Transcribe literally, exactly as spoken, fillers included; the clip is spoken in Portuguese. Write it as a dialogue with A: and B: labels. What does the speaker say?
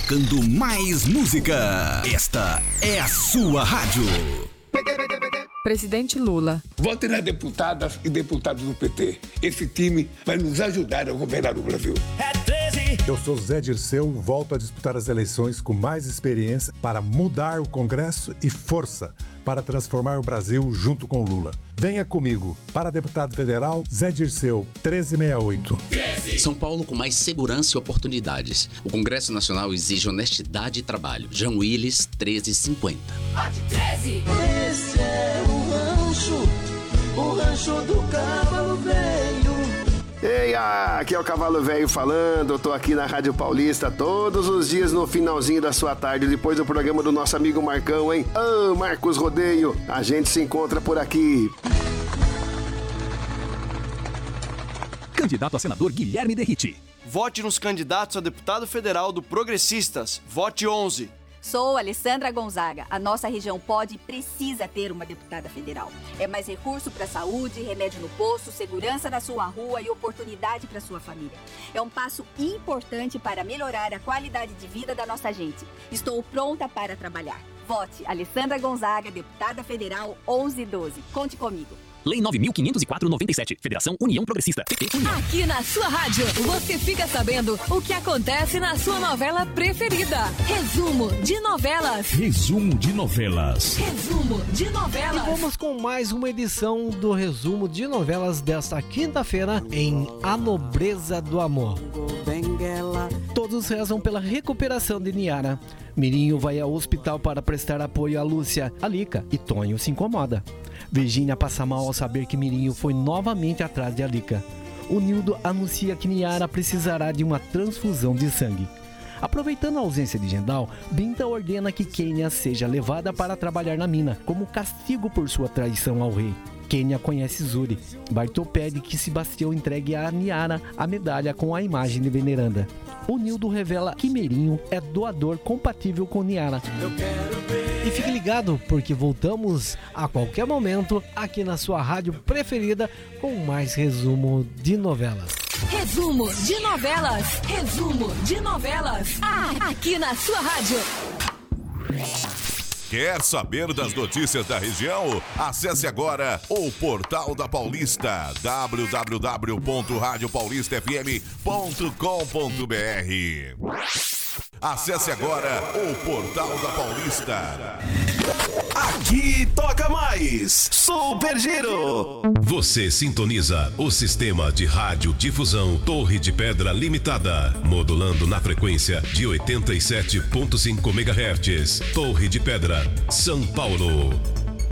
A: tocando mais música. Esta é a sua rádio.
B: Presidente Lula.
C: Vote nas deputadas e deputados do P T. Esse time vai nos ajudar a governar o Brasil.
D: É treze.
E: Eu sou Zé Dirceu, volto a disputar as eleições com mais experiência para mudar o Congresso e força para transformar o Brasil junto com Lula. Venha comigo. Para deputado federal, Zé Dirceu, treze sessenta e oito.
F: São Paulo com mais segurança e oportunidades. O Congresso Nacional exige honestidade e trabalho. João Willis, treze cinquenta.
D: Vote treze. Esse é o rancho, o rancho do Cavalo Velho.
G: Ei, aqui é o Cavalo Velho falando. Eu tô aqui na Rádio Paulista todos os dias no finalzinho da sua tarde, depois do programa do nosso amigo Marcão, hein? Ô, oh, Marcos Rodeio, a gente se encontra por aqui.
A: Candidato a senador Guilherme Derrite.
H: Vote nos candidatos a deputado federal do Progressistas. Vote onze.
I: Sou Alessandra Gonzaga. A nossa região pode e precisa ter uma deputada federal. É mais recurso para a saúde, remédio no posto, segurança na sua rua e oportunidade para sua família. É um passo importante para melhorar a qualidade de vida da nossa gente. Estou pronta para trabalhar. Vote Alessandra Gonzaga, deputada federal onze doze. Conte comigo.
A: Lei nove mil quinhentos e quatro noventa e sete. Federação União Progressista. P T União.
J: Aqui na sua rádio, você fica sabendo o que acontece na sua novela preferida. Resumo de novelas.
A: Resumo de novelas.
J: Resumo de novelas.
K: E vamos com mais uma edição do Resumo de Novelas desta quinta-feira em A Nobreza do Amor. Todos rezam pela recuperação de Niara. Mirinho vai ao hospital para prestar apoio a Lúcia, a Lica, e Tonho se incomoda. Virgínia passa mal ao saber que Mirinho foi novamente atrás de Alica. O Nildo anuncia que Niara precisará de uma transfusão de sangue. Aproveitando a ausência de Gendal, Binta ordena que Kênia seja levada para trabalhar na mina, como castigo por sua traição ao rei. Kênia conhece Zuri. Bartô pede que Sebastião entregue a Niara a medalha com a imagem de veneranda. O Nildo revela que Mirinho é doador compatível com Niara. E fique ligado, porque voltamos a qualquer momento aqui na sua rádio preferida com mais resumo de novelas.
J: Resumo de novelas. Resumo de novelas. Ah, aqui na sua rádio.
L: Quer saber das notícias da região? Acesse agora o Portal da Paulista, w w w ponto rádio paulista f m ponto com ponto b r. Acesse agora o Portal da Paulista.
A: Aqui toca mais Super Giro.
M: Você sintoniza o sistema de radiodifusão Torre de Pedra Limitada, modulando na frequência de oitenta e sete ponto cinco megahertz. Torre de Pedra, São Paulo.